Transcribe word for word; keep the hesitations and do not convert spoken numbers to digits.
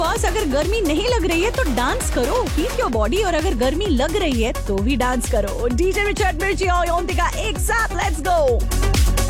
Boss, अगर गर्मी नहीं लग रही है तो डांस करो, हीट योर बॉडी। और अगर गर्मी लग रही है तो भी डांस करो। डीजे रिचर्ड मिर्ची और ओंतिका एक साथ, लेट्स गो।